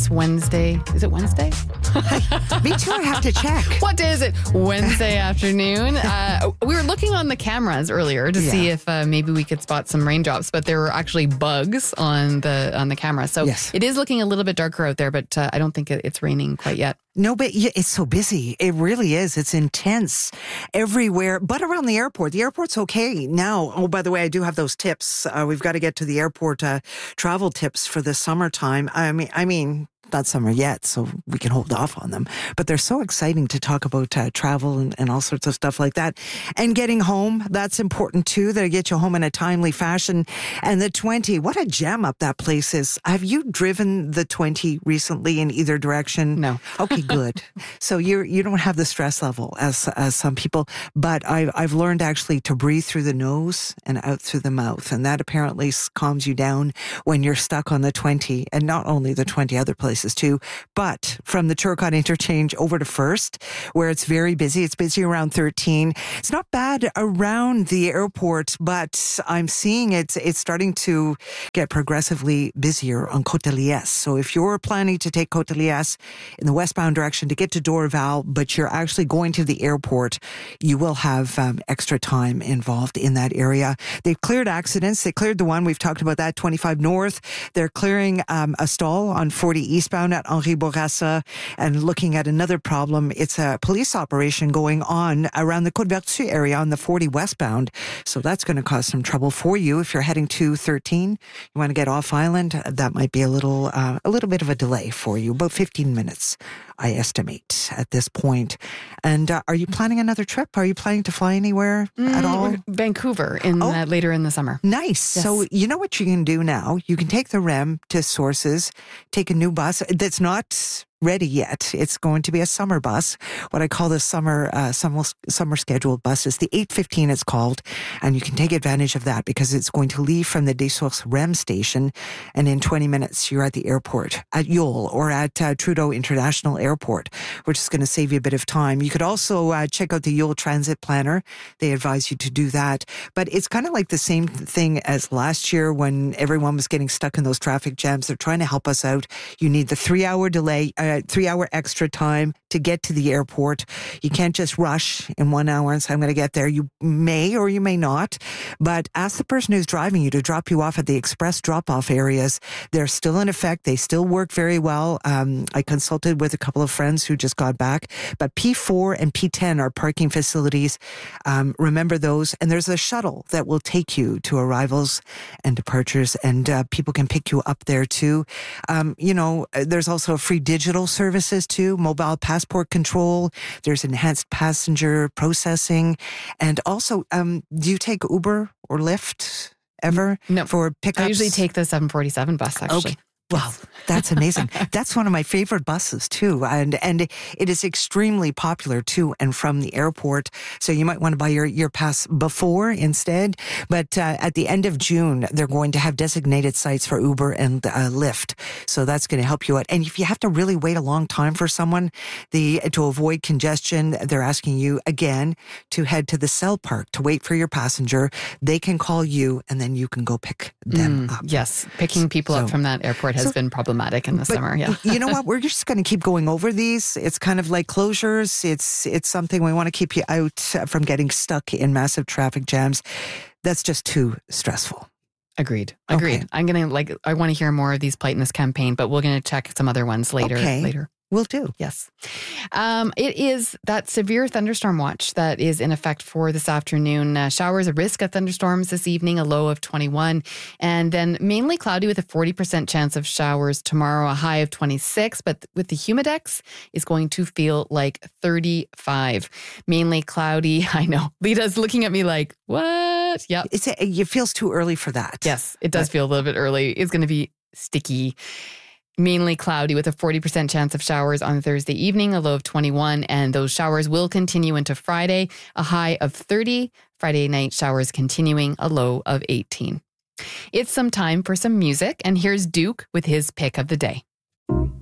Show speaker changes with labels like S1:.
S1: Wednesday. Is it Wednesday?
S2: Me too. I have to check.
S1: What day is it? Wednesday afternoon. We were looking on the cameras earlier to see if maybe we could spot some raindrops, but there were actually bugs on the camera. So it is looking a little bit darker out there, but I don't think it's raining quite yet.
S2: No, but it's so busy. It really is. It's intense everywhere, but around the airport. The airport's okay now. Oh, by the way, I do have those tips. We've got to get to the airport travel tips for the summertime. I mean, not summer yet, so we can hold off on them. But they're so exciting to talk about travel and all sorts of stuff like that. And getting home, that's important too. They get you home in a timely fashion. And the 20, what a gem up that place is. Have you driven the 20 recently in either direction?
S1: No.
S2: Okay, good. So you don't have the stress level as some people. But I've learned actually to breathe through the nose and out through the mouth. And that apparently calms you down when you're stuck on the 20, and not only the 20 other places too, but from the Turcotte interchange over to First, where it's very busy. It's busy around 13. It's not bad around the airport, but I'm seeing it's starting to get progressively busier on Côte de Liesse. So if you're planning to take Côte de Liesse in the westbound direction to get to Dorval, but you're actually going to the airport, you will have extra time involved in that area. They've cleared accidents. They cleared the one, we've talked about that, 25 North. They're clearing a stall on 40 eastbound at Henri Bourassa, and looking at another problem. It's a police operation going on around the Côte Vertu area on the 40 westbound. So that's going to cause some trouble for you if you're heading to 13. You want to get off island. That might be a little bit of a delay for you, about 15 minutes, I estimate at this point. And are you planning another trip? Are you planning to fly anywhere at all?
S1: Vancouver later in the summer.
S2: Nice. Yes. So you know what you can do now? You can take the REM to Sources, take a new bus that's not ready yet. It's going to be a summer bus, what I call the summer scheduled bus. It's the 815 it's called, and you can take advantage of that because it's going to leave from the Des Sources REM station, and in 20 minutes you're at the airport at Yole or at Trudeau International Airport, which is going to save you a bit of time. You could also check out the Yole Transit Planner. They advise you to do that, but it's kind of like the same thing as last year when everyone was getting stuck in those traffic jams. They're trying to help us out. You need the 3-hour delay, 3-hour extra time to get to the airport. You can't just rush in 1 hour and say, I'm going to get there. You may or you may not, but ask the person who's driving you to drop you off at the express drop-off areas. They're still in effect. They still work very well. I consulted with a couple of friends who just got back, but P4 and P10 are parking facilities. Remember those. And there's a shuttle that will take you to arrivals and departures, and people can pick you up there too. There's also free digital services too, mobile passport control. There's enhanced passenger processing. And also, do you take Uber or Lyft ever?
S1: No.
S2: For pickups?
S1: I usually take the 747 bus, actually.
S2: Okay. Wow, that's amazing. That's one of my favorite buses too. And it is extremely popular to and from the airport. So you might want to buy your pass before instead. But at the end of June, they're going to have designated sites for Uber and Lyft. So that's going to help you out. And if you have to really wait a long time for someone, to avoid congestion, they're asking you again to head to the Cell Park to wait for your passenger. They can call you and then you can go pick them up.
S1: Yes, picking people up from that airport has been problematic in the summer. Yeah.
S2: You know what? We're just going to keep going over these. It's kind of like closures. It's something we want to keep you out from getting stuck in massive traffic jams. That's just too stressful.
S1: Agreed.
S2: Okay.
S1: I want to hear more of these Politeness campaign, but we're going to check some other ones later.
S2: Okay. Will do.
S1: Yes. It is that severe thunderstorm watch that is in effect for this afternoon. Showers, a risk of thunderstorms this evening, a low of 21. And then mainly cloudy with a 40% chance of showers tomorrow, a high of 26. But with the humidex, is going to feel like 35. Mainly cloudy. I know. Lita's looking at me like, what? Yep.
S2: It feels too early for that.
S1: Yes, it does feel a little bit early. It's going to be sticky. Mainly cloudy with a 40% chance of showers on Thursday evening, a low of 21. And those showers will continue into Friday, a high of 30. Friday night showers continuing, a low of 18. It's some time for some music. And here's Duke with his pick of the day.